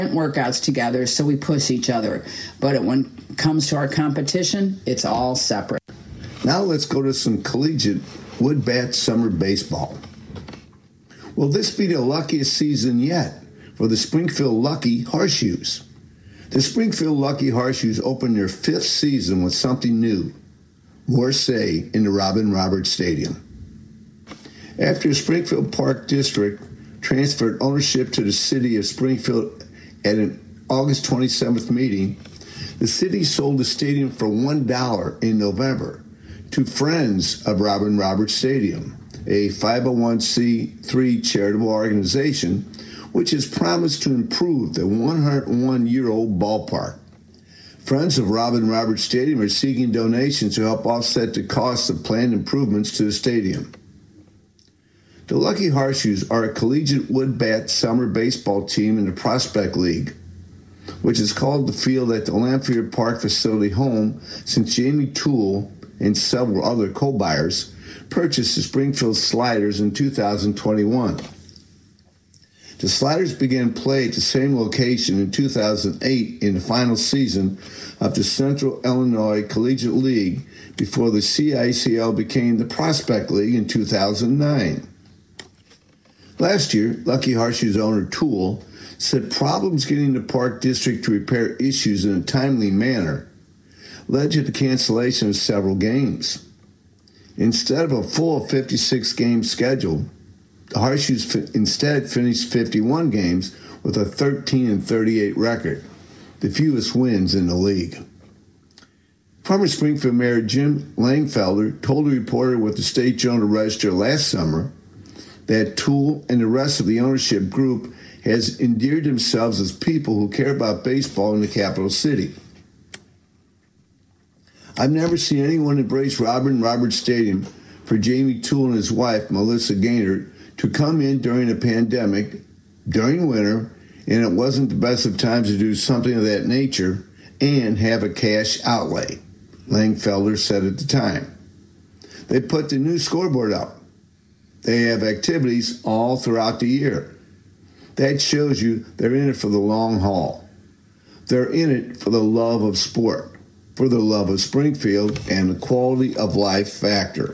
workouts together, so we push each other. But when it comes to our competition, it's all separate. Now let's go to some collegiate wood bat summer baseball. Will this be the luckiest season yet for the Springfield Lucky Horseshoes? The Springfield Lucky Horseshoes opened their 5th season with something new, more say in the Robin Roberts Stadium. After the Springfield Park District transferred ownership to the city of Springfield at an August 27th meeting, the city sold the stadium for $1 in November to Friends of Robin Roberts Stadium, a 501c3 charitable organization which has promised to improve the 101-year-old ballpark. Friends of Robin Roberts Stadium are seeking donations to help offset the costs of planned improvements to the stadium. The Lucky Horseshoes are a collegiate wood bat summer baseball team in the Prospect League, which has called the field at the Lamphere Park facility home since Jamie Toole and several other co-buyers purchased the Springfield Sliders in 2021. The Sliders began play at the same location in 2008 in the final season of the Central Illinois Collegiate League before the CICL became the Prospect League in 2009. Last year, Lucky Horseshoes owner Toole said problems getting the Park District to repair issues in a timely manner led to the cancellation of several games. Instead of a full 56-game schedule, the Horseshoes instead finished 51 games with a 13-38 record, the fewest wins in the league. Former Springfield Mayor Jim Langfelder told a reporter with the State Journal-Register last summer that Toole and the rest of the ownership group has endeared themselves as people who care about baseball in the capital city. I've never seen anyone embrace Robin Roberts Stadium for Jamie Toole and his wife, Melissa Gaynor, to come in during a pandemic, during winter, and it wasn't the best of times to do something of that nature and have a cash outlay, Langfelder said at the time. They put the new scoreboard up. They have activities all throughout the year. That shows you they're in it for the long haul. They're in it for the love of sport, for the love of Springfield, and the quality of life factor.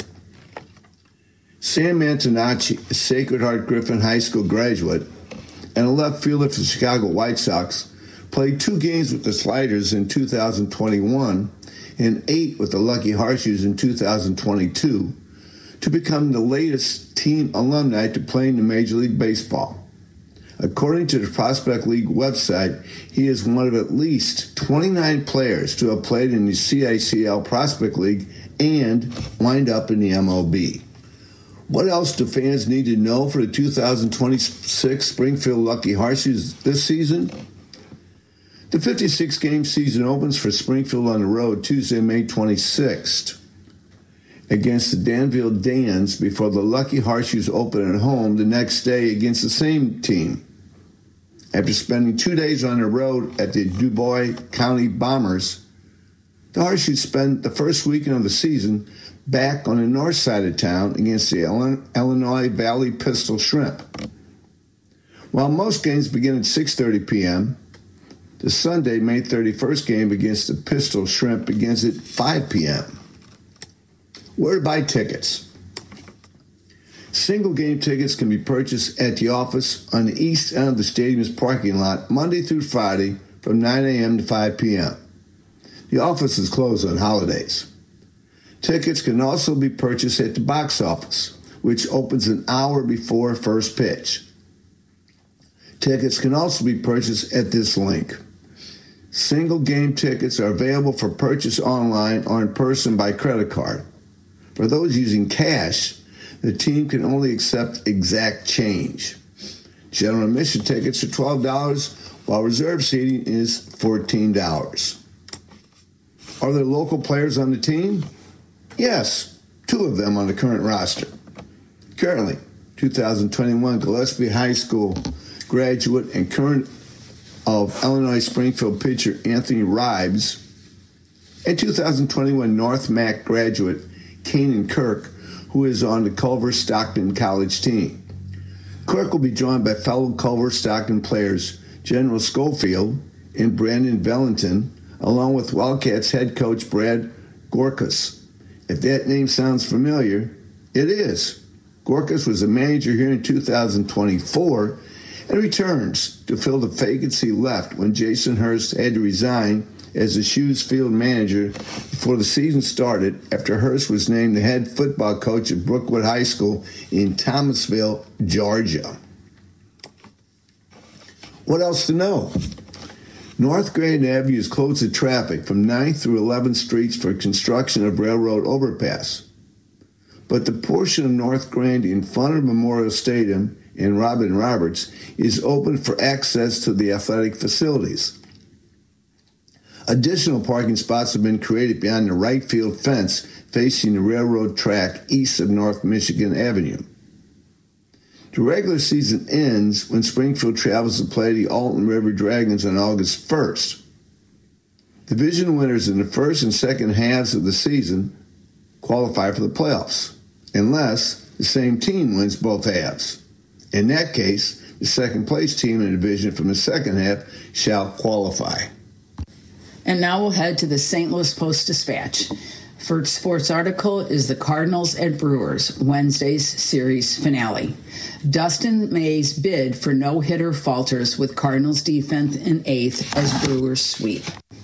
Sam Antonacci, a Sacred Heart Griffin High School graduate and a left fielder for the Chicago White Sox, played 2 games with the Sliders in 2021 and 8 with the Lucky Horseshoes in 2022 to become the latest team alumni to play in the Major League Baseball. According to the Prospect League website, he is one of at least 29 players to have played in the CICL Prospect League and wind up in the MLB. What else do fans need to know for the 2026 Springfield Lucky Horseshoes this season? The 56-game season opens for Springfield on the road Tuesday, May 26th against the Danville Dans before the Lucky Horseshoes open at home the next day against the same team. After spending 2 days on the road at the Dubois County Bombers, the Horseshoes spend the first weekend of the season back on the north side of town against the Illinois Valley Pistol Shrimp. While most games begin at 6:30 p.m., the Sunday, May 31st game against the Pistol Shrimp begins at 5 p.m. Where to buy tickets? Single game tickets can be purchased at the office on the east end of the stadium's parking lot Monday through Friday from 9 a.m. to 5 p.m. The office is closed on holidays. Tickets can also be purchased at the box office, which opens an hour before first pitch. Tickets can also be purchased at this link. Single game tickets are available for purchase online or in person by credit card. For those using cash, the team can only accept exact change. General admission tickets are $12, while reserve seating is $14. Are there local players on the team? Yes, 2 of them on the current roster. Currently, 2021 Gillespie High School graduate and current of Illinois Springfield pitcher Anthony Ribes, and 2021 North Mac graduate Kanan Kirk, who is on the Culver-Stockton College team. Kirk will be joined by fellow Culver-Stockton players General Schofield, and Brandon Valentin, along with Wildcats head coach Brad Gorkas. If that name sounds familiar, it is. Gorkas was a manager here in 2024 and returns to fill the vacancy left when Jason Hurst had to resign as the Shoes field manager before the season started after Hurst was named the head football coach at Brookwood High School in Thomasville, Georgia. What else to know? North Grand Avenue is closed to traffic from 9th through 11th Streets for construction of railroad overpass. But the portion of North Grand in front of Memorial Stadium and Robin Roberts is open for access to the athletic facilities. Additional parking spots have been created beyond the right field fence facing the railroad track east of North Michigan Avenue. The regular season ends when Springfield travels to play the Alton River Dragons on August 1st. Division winners in the first and second halves of the season qualify for the playoffs, unless the same team wins both halves. In that case, the second-place team in the division from the second half shall qualify. And now we'll head to the St. Louis Post-Dispatch. First sports article is the Cardinals at Brewers, Wednesday's series finale. Dustin May's bid for no-hitter falters with Cardinals defense in eighth as Brewers sweep.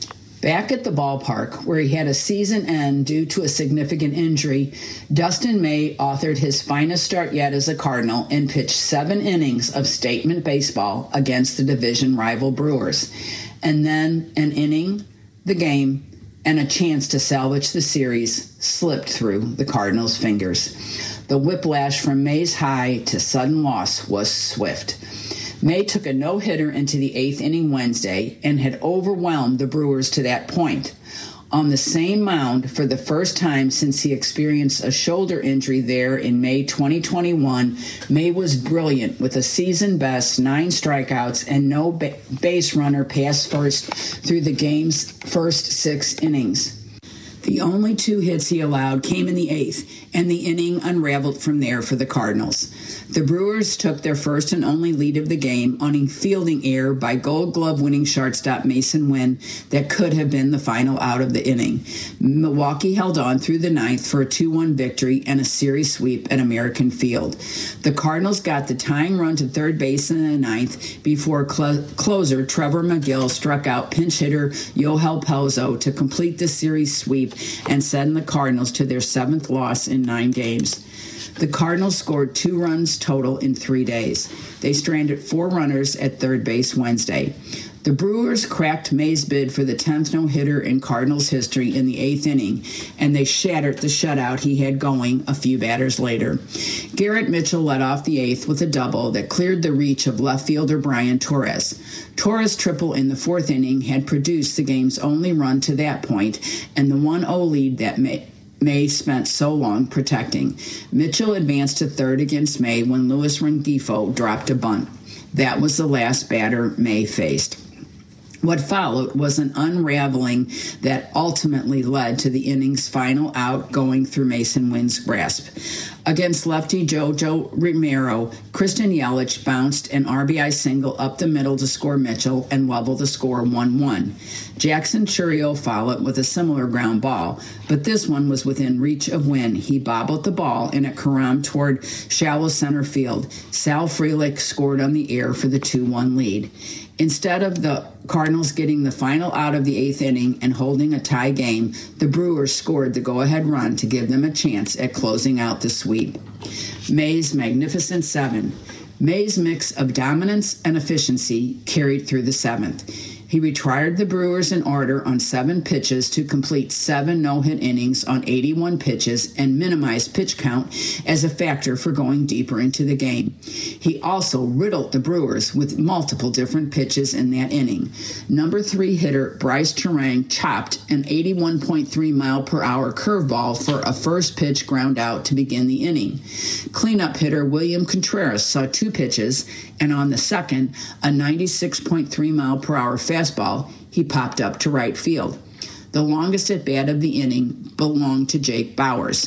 Back at the ballpark, where he had a season end due to a significant injury, Dustin May authored his finest start yet as a Cardinal and pitched 7 innings of statement baseball against the division rival Brewers. And then an inning, the game, and a chance to salvage the series slipped through the Cardinals' fingers. The whiplash from May's high to sudden loss was swift. May took a no-hitter into the 8th inning Wednesday and had overwhelmed the Brewers to that point. On the same mound for the first time since he experienced a shoulder injury there in May 2021, May was brilliant with a season-best 9 strikeouts and no base runner past first through the game's first 6 innings. The only 2 hits he allowed came in the 8th, and the inning unraveled from there for the Cardinals. The Brewers took their first and only lead of the game on a fielding error by Gold Glove winning shortstop Mason Wynn that could have been the final out of the inning. Milwaukee held on through the 9th for a 2-1 victory and a series sweep at American Field. The Cardinals got the tying run to third base in the 9th before closer Trevor McGill struck out pinch hitter Yoel Pelzo to complete the series sweep and send the Cardinals to their 7th loss in 9 games. The Cardinals scored 2 runs total in 3 days. They stranded 4 runners at third base Wednesday. The Brewers cracked May's bid for the 10th no-hitter in Cardinals history in the 8th inning, and they shattered the shutout he had going a few batters later. Garrett Mitchell led off the 8th with a double that cleared the reach of left fielder Brian Torres. Torres' triple in the 4th inning had produced the game's only run to that point, and the 1-0 lead that May spent so long protecting. Mitchell advanced to third against May when Luis Rengifo dropped a bunt. That was the last batter May faced. What followed was an unraveling that ultimately led to the inning's final out going through Mason Wynn's grasp. Against lefty Jojo Romero, Christian Yelich bounced an RBI single up the middle to score Mitchell and level the score 1-1. Jackson Chourio followed with a similar ground ball, but this one was within reach of Wynn. He bobbled the ball and it caromed toward shallow center field. Sal Frelick scored on the air for the 2-1 lead. Instead of the Cardinals getting the final out of the 8th inning and holding a tie game, the Brewers scored the go-ahead run to give them a chance at closing out the sweep. May's Magnificent 7. May's mix of dominance and efficiency carried through the 7th. He retired the Brewers in order on 7 pitches to complete 7 no-hit innings on 81 pitches and minimized pitch count as a factor for going deeper into the game. He also riddled the Brewers with multiple different pitches in that inning. Number 3 hitter Bryce Terang chopped an 81.3-mile-per-hour curveball for a first pitch ground out to begin the inning. Cleanup hitter William Contreras saw 2 pitches, and on the second, a 96.3-mile-per-hour fastball, he popped up to right field. The longest at bat of the inning belonged to Jake Bauers.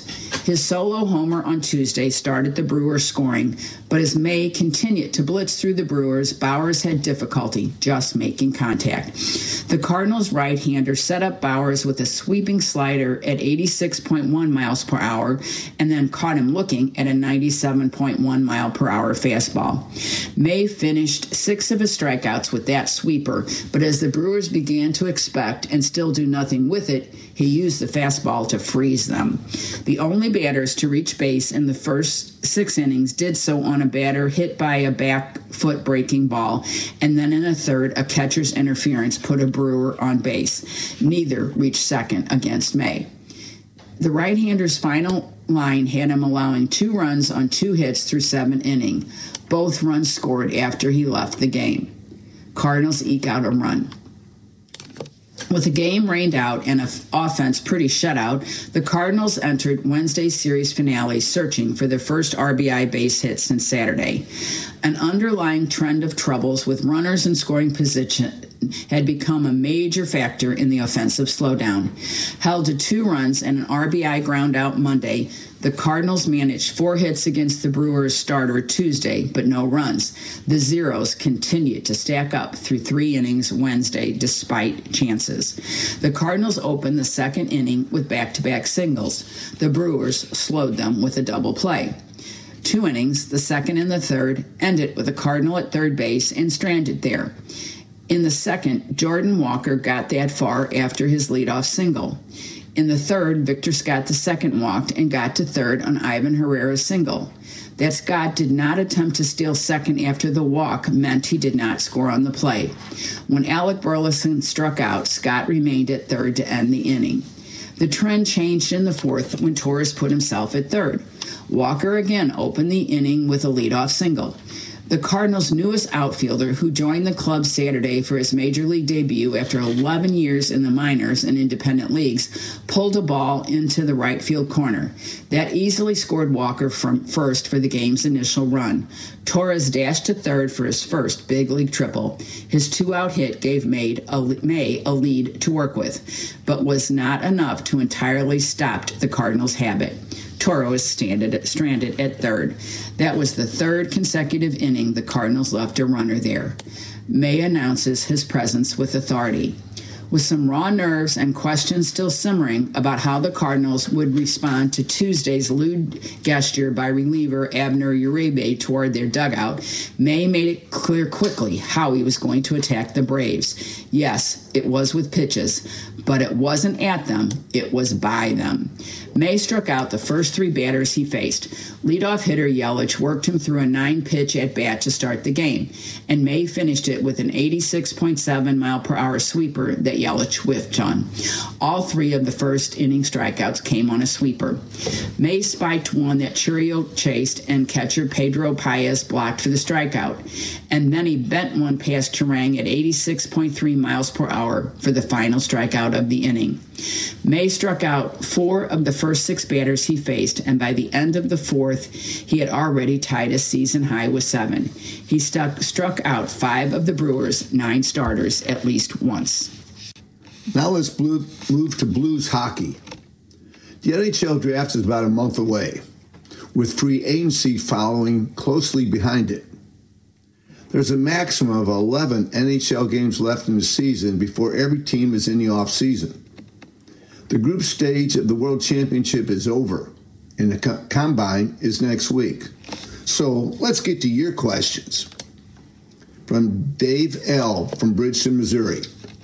His solo homer on Tuesday started the Brewers scoring, but as May continued to blitz through the Brewers, Bauers had difficulty just making contact. The Cardinals right-hander set up Bauers with a sweeping slider at 86.1 miles per hour and then caught him looking at a 97.1 mile per hour fastball. May finished 6 of his strikeouts with that sweeper, but as the Brewers began to expect and still do nothing with it, he used the fastball to freeze them. The only batters to reach base in the first 6 innings did so on a batter hit by a back foot breaking ball, and then in a third, a catcher's interference put a Brewer on base. Neither reached second against May. The right-hander's final line had him allowing 2 runs on 2 hits through 7 innings. Both runs scored after he left the game. Cardinals eke out a run. With the game rained out and an offense pretty shut out, the Cardinals entered Wednesday's series finale searching for their first RBI base hit since Saturday. An underlying trend of troubles with runners in scoring position had become a major factor in the offensive slowdown. Held to 2 runs and an RBI ground out Monday, the Cardinals managed 4 hits against the Brewers starter Tuesday, but no runs. The zeros continued to stack up through 3 innings Wednesday, despite chances. The Cardinals opened the 2nd inning with back-to-back singles. The Brewers slowed them with a double play. 2 innings, the 2nd and the 3rd, ended with a Cardinal at third base and stranded there. In the 2nd, Jordan Walker got that far after his leadoff single. In the 3rd, Victor Scott II walked and got to 3rd on Ivan Herrera's single. That Scott did not attempt to steal second after the walk meant he did not score on the play. When Alec Burleson struck out, Scott remained at 3rd to end the inning. The trend changed in the 4th when Torres put himself at 3rd. Walker again opened the inning with a leadoff single. The Cardinals' newest outfielder, who joined the club Saturday for his major league debut after 11 years in the minors and independent leagues, pulled a ball into the right field corner. That easily scored Walker from first for the game's initial run. Torres dashed to 3rd for his first big league triple. His 2-out hit gave May a lead to work with, but was not enough to entirely stop the Cardinals' habit. Toro is stranded at 3rd. That was the 3rd consecutive inning the Cardinals left a runner there. May announces his presence with authority. With some raw nerves and questions still simmering about how the Cardinals would respond to Tuesday's lewd gesture by reliever Abner Uribe toward their dugout, May made it clear quickly how he was going to attack the Braves. Yes, it was with pitches, but it wasn't at them, it was by them. May struck out the first 3 batters he faced. Leadoff hitter Yelich worked him through a 9-pitch at-bat to start the game, and May finished it with an 86.7 mile-per-hour sweeper that Yelich whiffed on. All 3 of the first inning strikeouts came on a sweeper. May spiked one that Churio chased and catcher Pedro Paez blocked for the strikeout, and then he bent one past Turang at 86.3 miles per hour for the final strikeout of the inning. May struck out 4 of the first 6 batters he faced, and by the end of the 4th, he had already tied a season high with 7. He struck out 5 of the Brewers' 9 starters at least once. Now let's move to Blues hockey. The NHL draft is about a month away, with free agency following closely behind it. There's a maximum of 11 NHL games left in the season before every team is in the off-season. The group stage of the World Championship is over, and the Combine is next week. So let's get to your questions. From Dave L. from Bridgeton, Missouri.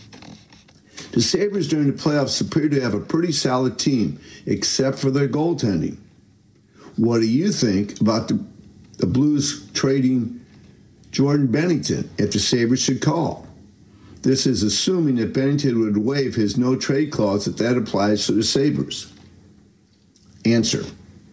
The Sabres during the playoffs appear to have a pretty solid team, except for their goaltending. What do you think about the Blues trading Jordan Binnington if the Sabres should call? This is assuming that Binnington would waive his no-trade clause if that applies to the Sabres. Answer.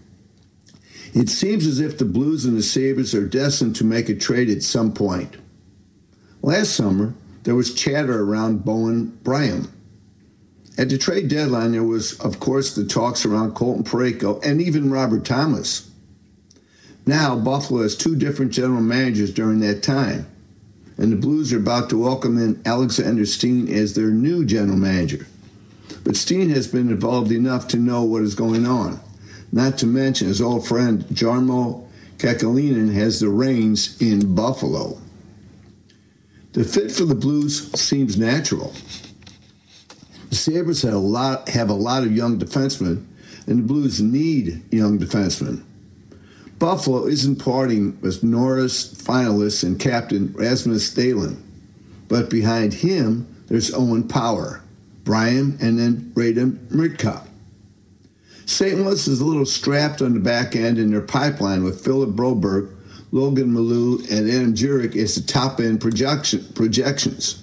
It seems as if the Blues and the Sabres are destined to make a trade at some point. Last summer, there was chatter around Bowen Byram. At the trade deadline, there was, of course, the talks around Colton Parayko and even Robert Thomas. Now, Buffalo has 2 different general managers during that time, and the Blues are about to welcome in Alexander Steen as their new general manager. But Steen has been involved enough to know what is going on. Not to mention his old friend Jarmo Kekalainen has the reins in Buffalo. The fit for the Blues seems natural. The Sabres have a lot of young defensemen, and the Blues need young defensemen. Buffalo isn't parting with Norris finalist and captain Rasmus Dahlin, but behind him there's Owen Power, Brian, and then Radim Mritka. St. Louis is a little strapped on the back end in their pipeline with Philip Broberg, Logan Malou, and Adam Jurek as the top-end projections.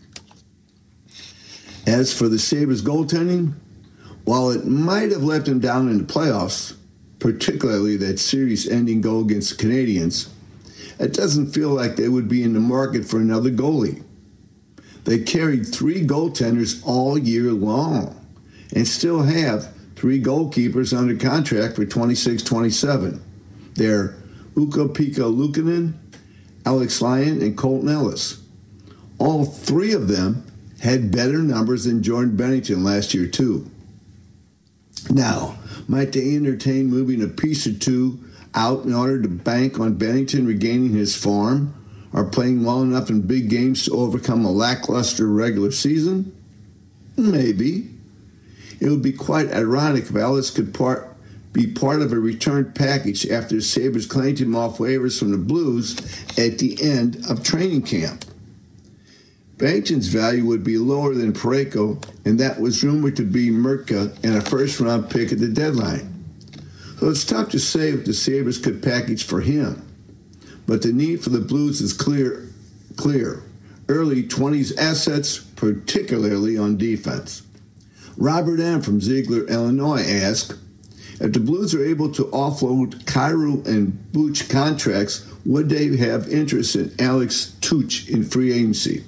As for the Sabres' goaltending, while it might have left them down in the playoffs, particularly that series-ending goal against the Canadiens, it doesn't feel like they would be in the market for another goalie. They carried 3 goaltenders all year long and still have 3 goalkeepers under contract for 26-27. They're Ukko-Pekka Luukkonen, Alex Lyon, and Colton Ellis. All 3 of them had better numbers than Jordan Binnington last year, too. Now, might they entertain moving a piece or two out in order to bank on Binnington regaining his form or playing well enough in big games to overcome a lackluster regular season? Maybe. It would be quite ironic if Ellis could be part of a returned package after the Sabres claimed him off waivers from the Blues at the end of training camp. Binnington's value would be lower than Parayko, and that was rumored to be Mritka and a first-round pick at the deadline. So it's tough to say if the Sabres could package for him. But the need for the Blues is clear. Early 20s assets, particularly on defense. Robert M. from Ziegler, Illinois asked, if the Blues are able to offload Kyrou and Butch contracts, would they have interest in Alex Tuch in free agency?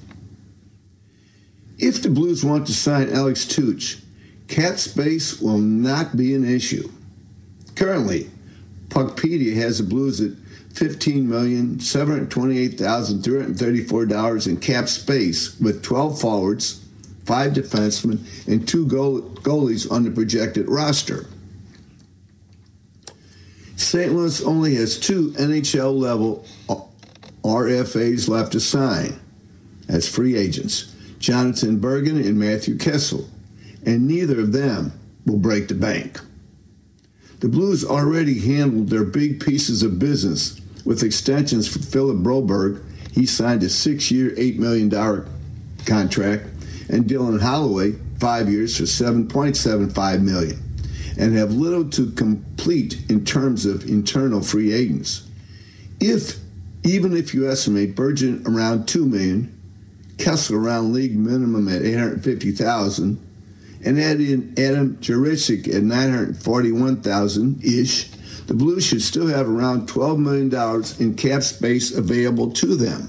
If the Blues want to sign Alex Tuch, cap space will not be an issue. Currently, Puckpedia has the Blues at $15,728,334 in cap space with 12 forwards, 5 defensemen, and 2 goalies on the projected roster. St. Louis only has 2 NHL-level RFAs left to sign as free agents, Jonathan Bergen and Matthew Kessel, and neither of them will break the bank. The Blues already handled their big pieces of business with extensions for Philip Broberg. He signed a 6-year, $8 million contract, and Dylan Holloway, 5 years for $7.75 million, and have little to complete in terms of internal free agents. Even if you estimate Bergen around $2 million, Kessler around league minimum at $850,000, and add in Adam Jurisic at $941,000-ish, the Blues should still have around $12 million in cap space available to them.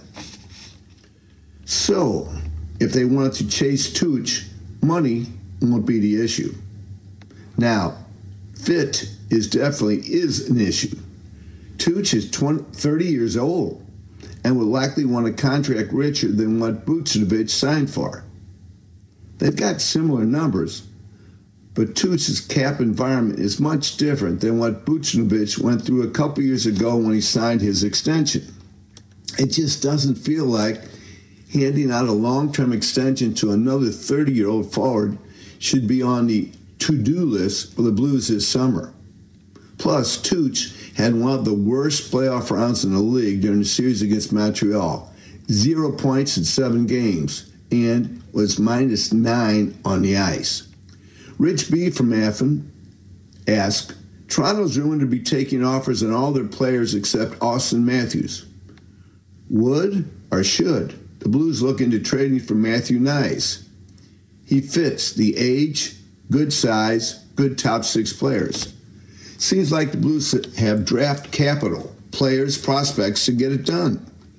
So, if they want to chase Tuch, money won't be the issue. Now, fit definitely is an issue. Tuch is 30 years old and would likely want a contract richer than what Buchnevich signed for. They've got similar numbers, but Tuch's cap environment is much different than what Buchnevich went through a couple years ago when he signed his extension. It just doesn't feel like handing out a long-term extension to another 30-year-old forward should be on the to-do list for the Blues this summer. Plus, Tuch had one of the worst playoff rounds in the league during the series against Montreal, 0 points in 7 games, and was -9 on the ice. Rich B. from Athens asked, Toronto's rumored to be taking offers on all their players except Austin Matthews. Would or should the Blues look into trading for Matthew Knies? He fits the age, good size, good top 6 players. Seems like the Blues have draft capital, players, prospects to get it done.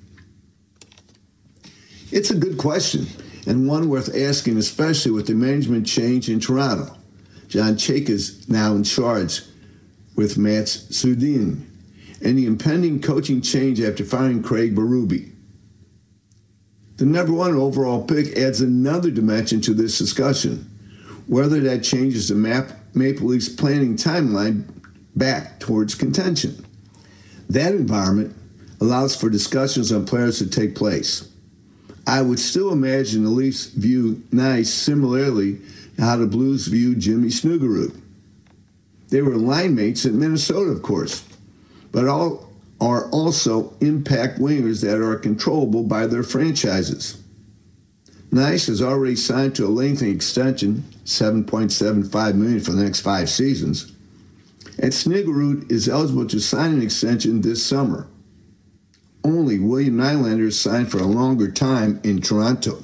It's a good question, and one worth asking, especially with the management change in Toronto. John Chayka is now in charge with Mats Sundin, and the impending coaching change after firing Craig Berube. The number 1 overall pick adds another dimension to this discussion. Whether that changes the Maple Leafs planning timeline back towards contention. That environment allows for discussions on players to take place. I would still imagine the Leafs view Nice similarly to how the Blues view Jimmy Snuggerud. They were line mates at Minnesota, of course, but all are also impact wingers that are controllable by their franchises. Nice has already signed to a lengthy extension, $7.75 million for the next 5 seasons, and Snuggerud is eligible to sign an extension this summer. Only William Nylander signed for a longer time in Toronto.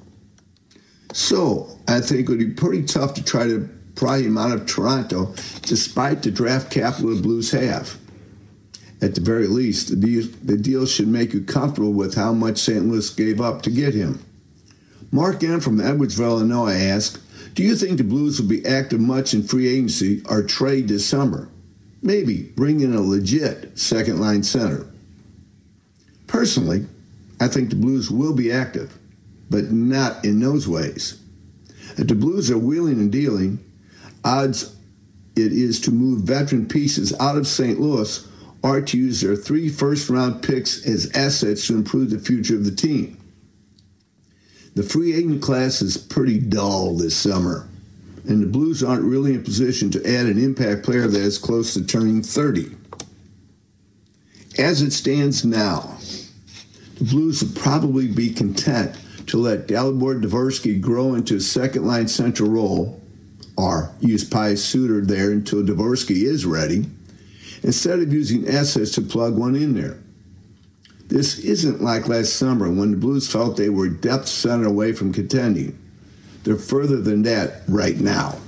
So, I think it would be pretty tough to try to pry him out of Toronto, despite the draft capital the Blues have. At the very least, the deal should make you comfortable with how much St. Louis gave up to get him. Mark M. from Edwardsville, Illinois asked, do you think the Blues will be active much in free agency or trade this summer? Maybe bring in a legit second-line center. Personally, I think the Blues will be active, but not in those ways. If the Blues are wheeling and dealing, odds it is to move veteran pieces out of St. Louis or to use their 3 first-round picks as assets to improve the future of the team. The free agent class is pretty dull this summer, and the Blues aren't really in position to add an impact player that is close to turning 30. As it stands now, the Blues would probably be content to let Dalibor Dvorsky grow into a second-line central role, or use Pius Suter there until Dvorsky is ready, instead of using assets to plug one in there. This isn't like last summer when the Blues felt they were depth center away from contending. They're further than that right now.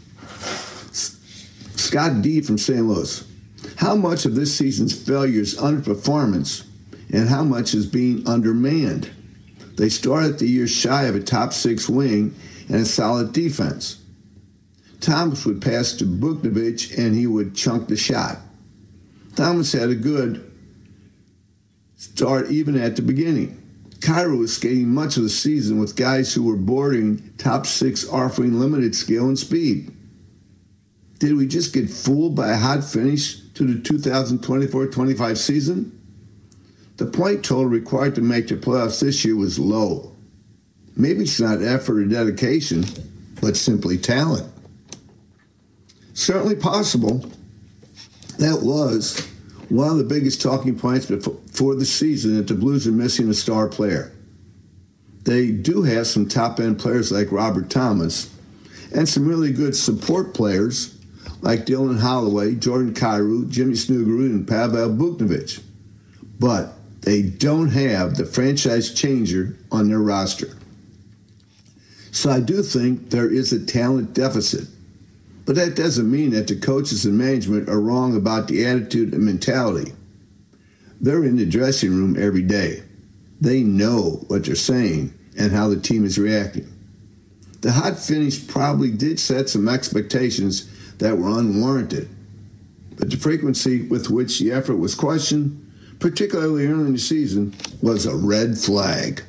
Scott D. from St. Louis. How much of this season's failure is underperformance and how much is being undermanned? They started the year shy of a top 6 wing and a solid defense. Thomas would pass to Buchnevich and he would chunk the shot. Thomas had a good start even at the beginning. Kyrou was skating much of the season with guys who were bordering top 6 offering limited skill and speed. Did we just get fooled by a hot finish to the 2024-25 season? The point total required to make the playoffs this year was low. Maybe it's not effort or dedication, but simply talent. Certainly possible. That was one of the biggest talking points before the season, that the Blues are missing a star player. They do have some top-end players like Robert Thomas and some really good support players like Dylan Holloway, Jordan Kyrou, Jimmy Snuggerud, and Pavel Buchnevich. But they don't have the franchise changer on their roster. So I do think there is a talent deficit. But that doesn't mean that the coaches and management are wrong about the attitude and mentality. They're in the dressing room every day. They know what they're saying and how the team is reacting. The hot finish probably did set some expectations that were unwarranted, but the frequency with which the effort was questioned, particularly early in the season, was a red flag.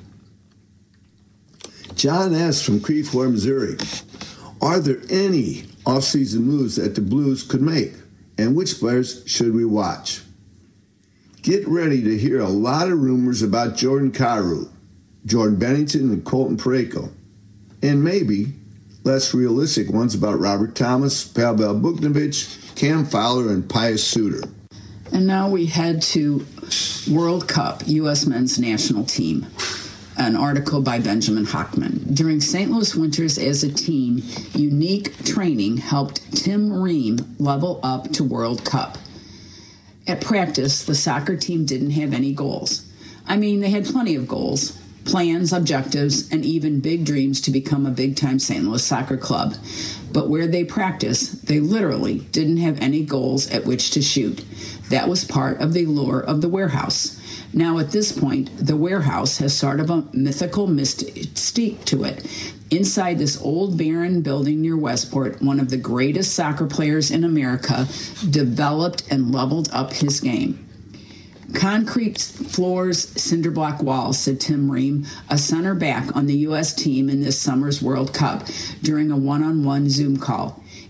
John S. from Creve-Coeur, Missouri. Are there any offseason moves that the Blues could make, and which players should we watch? Get ready to hear a lot of rumors about Jordan Kyrou, Jordan Bennington, and Colton Parayko, and maybe less realistic ones about Robert Thomas, Pavel Buchnevich, Cam Fowler, and Pius Suter. And now we head to World Cup, U.S. men's national team. An article by Benjamin Hockman. During St. Louis winters as a team, unique training helped Tim Ream level up to World Cup. At practice, the soccer team didn't have any goals. I mean, they had plenty of goals, plans, objectives, and even big dreams to become a big-time St. Louis soccer club. But where they practiced, they literally didn't have any goals at which to shoot. That was part of the lure of the warehouse. Now, at this point, the warehouse has sort of a mythical mystique to it. Inside this old barren building near Westport, one of the greatest soccer players in America developed and leveled up his game. Concrete floors, cinder block walls, said Tim Ream, a center back on the U.S. team in this summer's World Cup, during a one-on-one Zoom call.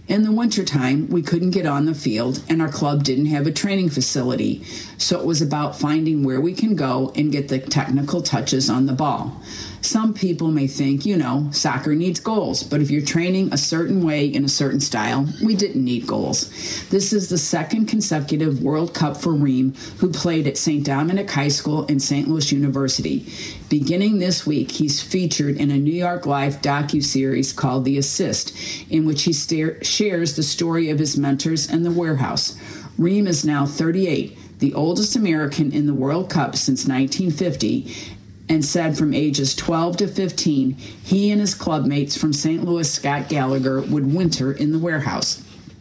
In the wintertime, we couldn't get on the field, and our club didn't have a training facility, so it was about finding where we can go and get the technical touches on the ball. Some people may think, soccer needs goals, but if you're training a certain way in a certain style, we didn't need goals. This is the second consecutive World Cup for Ream, who played at St. Dominic High School and St. Louis University. Beginning this week, he's featured in a New York Life docuseries called The Assist, in which he shares the story of his mentors and the warehouse. Ream is now 38, the oldest American in the World Cup since 1950, and said from ages 12 to 15, he and his club mates from St. Louis, Scott Gallagher, would winter in the warehouse.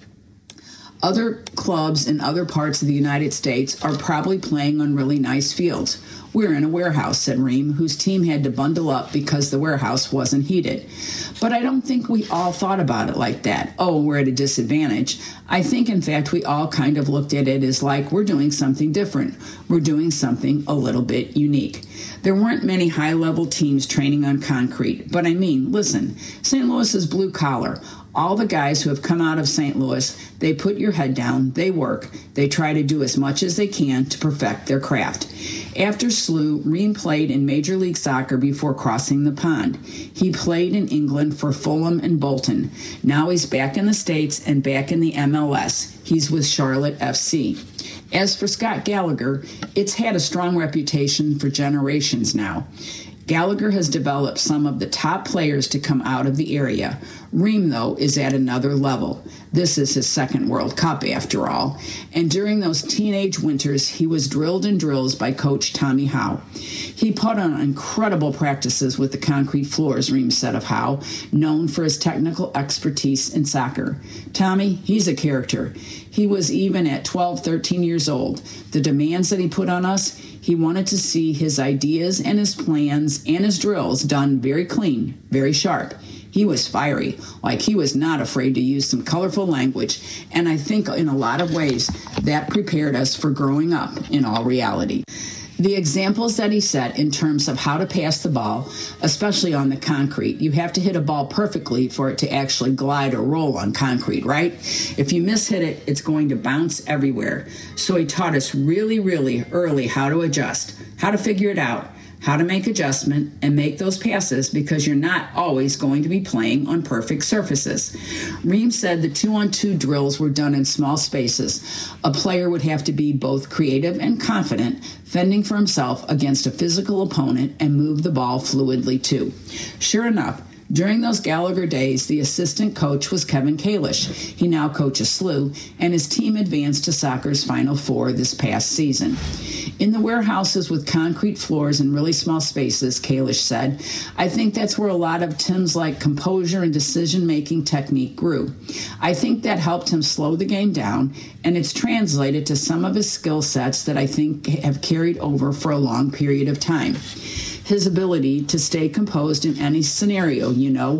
Other clubs in other parts of the United States are probably playing on really nice fields. We're in a warehouse, said Ream, whose team had to bundle up because the warehouse wasn't heated. But I don't think we all thought about it like that. Oh, we're at a disadvantage. I think, in fact, we all kind of looked at it as like we're doing something different. We're doing something a little bit unique. There weren't many high-level teams training on concrete, but I mean, listen, St. Louis is blue collar. All the guys who have come out of St. Louis, they put your head down, they work, they try to do as much as they can to perfect their craft. After SLU, Ream played in Major League Soccer before crossing the pond. He played in England for Fulham and Bolton. Now he's back in the States and back in the MLS. He's with Charlotte FC. As for Scott Gallagher, it's had a strong reputation for generations now. Gallagher has developed some of the top players to come out of the area. Ream, though, is at another level. This is his second World Cup, after all. And during those teenage winters, he was drilled in drills by Coach Tommy Howe. He put on incredible practices with the concrete floors, Ream said of Howe, known for his technical expertise in soccer. Tommy, he's a character. He was even at 12, 13 years old. The demands that he put on us, he wanted to see his ideas and his plans and his drills done very clean, very sharp. He was fiery, like he was not afraid to use some colorful language, and I think in a lot of ways that prepared us for growing up in all reality. The examples that he set in terms of how to pass the ball, especially on the concrete, you have to hit a ball perfectly for it to actually glide or roll on concrete, right? If you mishit it, it's going to bounce everywhere. So he taught us really, really early how to adjust, how to figure it out, how to make adjustment and make those passes because you're not always going to be playing on perfect surfaces. Ream said the 2-on-2 drills were done in small spaces. A player would have to be both creative and confident, fending for himself against a physical opponent and move the ball fluidly too. Sure enough, during those Gallagher days, the assistant coach was Kevin Kalish. He now coaches SLU, and his team advanced to soccer's Final Four this past season. In the warehouses with concrete floors and really small spaces, Kalish said, I think that's where a lot of Tim's composure and decision-making technique grew. I think that helped him slow the game down, and it's translated to some of his skill sets that I think have carried over for a long period of time. His ability to stay composed in any scenario,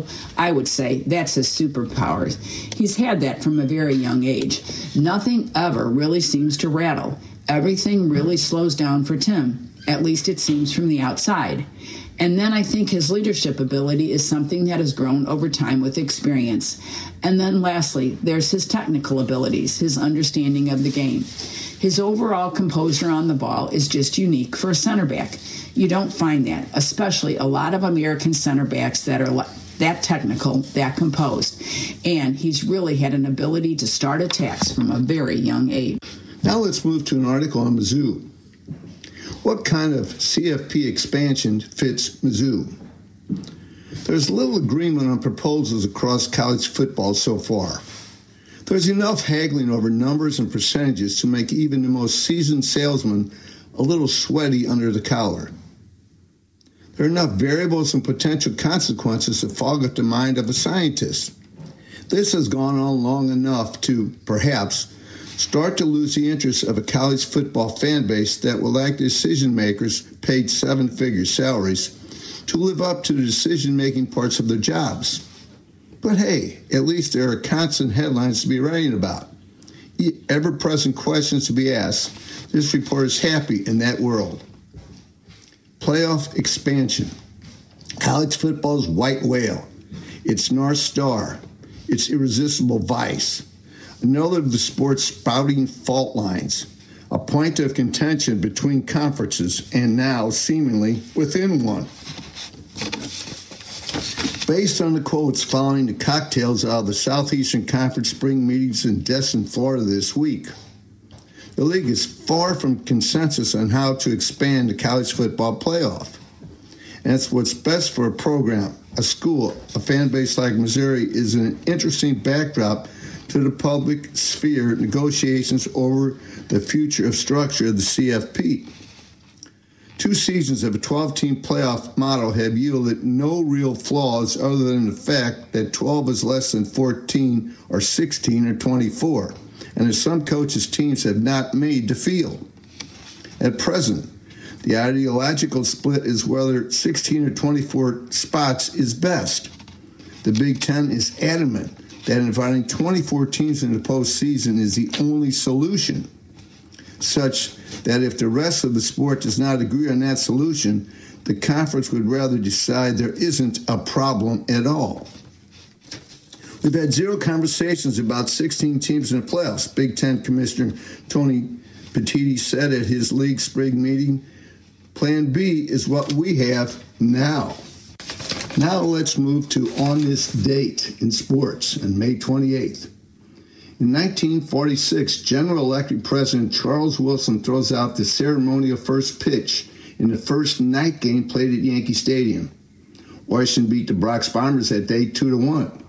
I would say that's his superpower. He's had that from a very young age. Nothing ever really seems to rattle. Everything really slows down for Tim. At least it seems from the outside. And then I think his leadership ability is something that has grown over time with experience. And then lastly, there's his technical abilities, his understanding of the game. His overall composure on the ball is just unique for a center back. You don't find that, especially a lot of American center backs that are that technical, that composed. And he's really had an ability to start attacks from a very young age. Now let's move to an article on Mizzou. What kind of CFP expansion fits Mizzou? There's little agreement on proposals across college football so far. There's enough haggling over numbers and percentages to make even the most seasoned salesman a little sweaty under the collar. There are enough variables and potential consequences to fog up the mind of a scientist. This has gone on long enough to, perhaps, start to lose the interest of a college football fan base that will lack decision makers paid seven-figure salaries to live up to the decision-making parts of their jobs. But hey, at least there are constant headlines to be writing about, ever-present questions to be asked. This report is happy in that world. Playoff expansion. College football's white whale. Its North Star. its irresistible vice. Another of the sport's spouting fault lines, a point of contention between conferences and now seemingly within one. Based on the quotes following the cocktails out of the Southeastern Conference spring meetings in Destin, Florida this week, the league is far from consensus on how to expand the college football playoff. And it's what's best for a program, a school, a fan base like Missouri is an interesting backdrop to the public sphere negotiations over the future of structure of the CFP. 2 seasons of a 12-team playoff model have yielded no real flaws other than the fact that 12 is less than 14 or 16 or 24, and that some coaches' teams have not made the field. At present, the ideological split is whether 16 or 24 spots is best. The Big Ten is adamant that inviting 24 teams in the postseason is the only solution, such that if the rest of the sport does not agree on that solution, the conference would rather decide there isn't a problem at all. We've had 0 conversations about 16 teams in the playoffs. Big Ten Commissioner Tony Petitti said at his league spring meeting, Plan B is what we have now. Now let's move to on this date in sports, on May 28th. In 1946, General Electric President Charles Wilson throws out the ceremonial first pitch in the first night game played at Yankee Stadium. Washington beat the Bronx Bombers that day 2-1.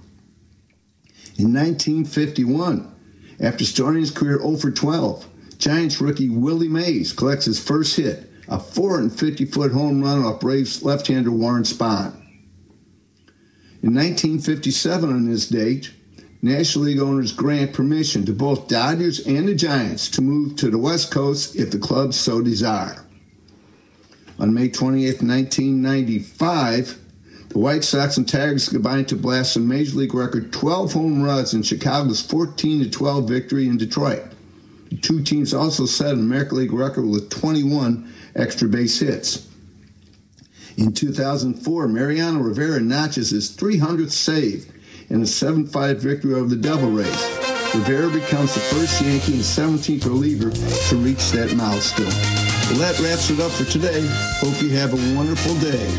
In 1951, after starting his career 0-for-12, Giants rookie Willie Mays collects his first hit, a 450-foot home run off Braves left-hander Warren Spahn. In 1957, on this date, National League owners grant permission to both Dodgers and the Giants to move to the West Coast if the clubs so desire. On May 28, 1995, the White Sox and Tigers combined to blast a Major League record 12 home runs in Chicago's 14-12 victory in Detroit. The 2 teams also set an American League record with 21 extra base hits. In 2004, Mariano Rivera notches his 300th save in a 7-5 victory over the Devil Rays. Rivera becomes the first Yankee and 17th reliever to reach that milestone. Well, that wraps it up for today. Hope you have a wonderful day.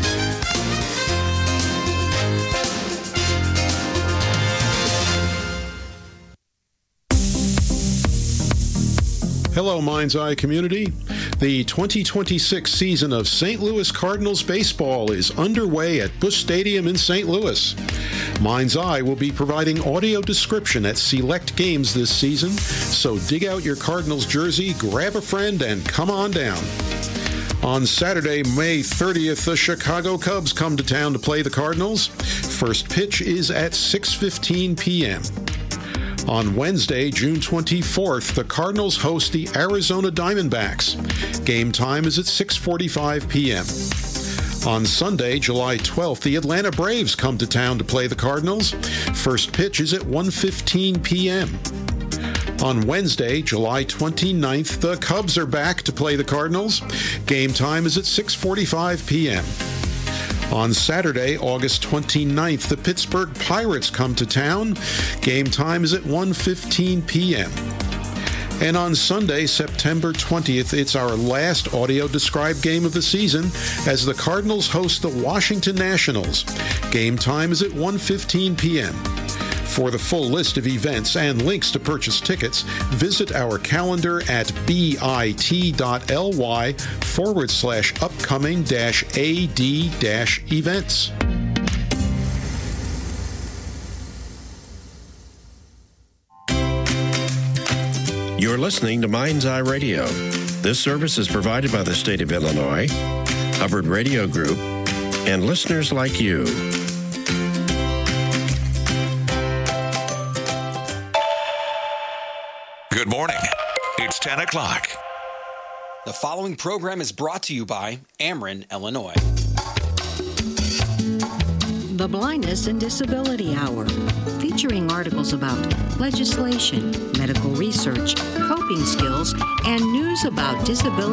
Hello, Mind's Eye community. The 2026 season of St. Louis Cardinals baseball is underway at Busch Stadium in St. Louis. Mind's Eye will be providing audio description at select games this season, so dig out your Cardinals jersey, grab a friend, and come on down. On Saturday, May 30th, the Chicago Cubs come to town to play the Cardinals. First pitch is at 6:15 p.m. On Wednesday, June 24th, the Cardinals host the Arizona Diamondbacks. Game time is at 6:45 p.m. On Sunday, July 12th, the Atlanta Braves come to town to play the Cardinals. First pitch is at 1:15 p.m. On Wednesday, July 29th, the Cubs are back to play the Cardinals. Game time is at 6:45 p.m. On Saturday, August 29th, the Pittsburgh Pirates come to town. Game time is at 1:15 p.m. And on Sunday, September 20th, it's our last audio-described game of the season as the Cardinals host the Washington Nationals. Game time is at 1:15 p.m. For the full list of events and links to purchase tickets, visit our calendar at bit.ly/upcoming-ad-events. You're listening to Mind's Eye Radio. This service is provided by the state of Illinois, Hubbard Radio Group, and listeners like you. Good morning. It's 10 o'clock. The following program is brought to you by Ameren, Illinois. The Blindness and Disability Hour, featuring articles about legislation, medical research, coping skills, and news about disability